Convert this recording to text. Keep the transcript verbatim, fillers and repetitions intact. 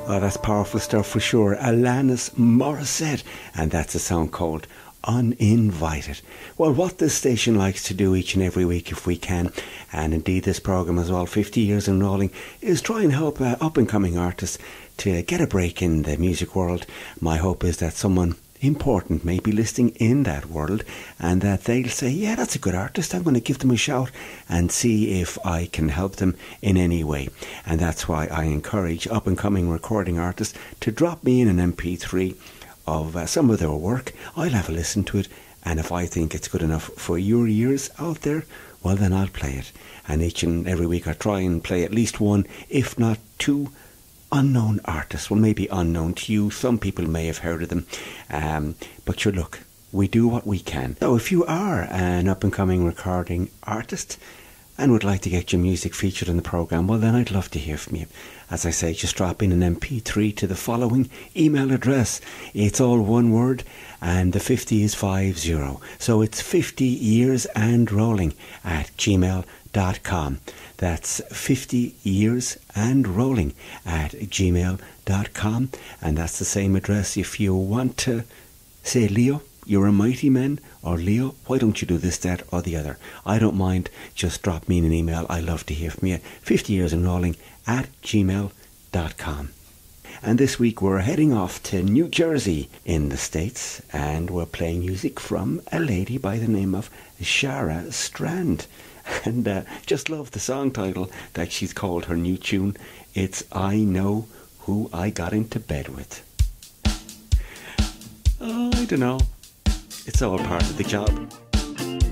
Oh, that's powerful stuff for sure. Alanis Morissette, and that's a song called Uninvited. Well, what this station likes to do each and every week if we can, and indeed this programme as well, fifty years and rolling, is try and help uh, up-and-coming artists to get a break in the music world. My hope is that someone important may be listening in that world and that they'll say, yeah, that's a good artist, I'm going to give them a shout and see if I can help them in any way. And that's why I encourage up and coming recording artists to drop me in an M P three of uh, some of their work. I'll have a listen to it, and if I think it's good enough for your ears out there, well then I'll play it. And each and every week I try and play at least one, if not two, unknown artists. Well, maybe unknown to you. Some people may have heard of them. Um, but sure, look, we do what we can. So if you are an up-and-coming recording artist and would like to get your music featured in the programme, well then I'd love to hear from you. As I say, just drop in an M P three to the following email address. It's all one word, and the fifty is five zero. So it's fifty years and rolling at gmail dot com. That's fifty years and rolling at gmail dot com. And that's the same address if you want to say, Leo, you're a mighty man, or Leo, why don't you do this, that, or the other? I don't mind. Just drop me in an email. I love to hear from you. fifty years and rolling at gmail dot com. And this week we're heading off to New Jersey in the States, and we're playing music from a lady by the name of Shara Strand. And uh, just love the song title that she's called her new tune. It's I Know Who I Got Into Bed With. Oh, I don't know. It's all part of the job.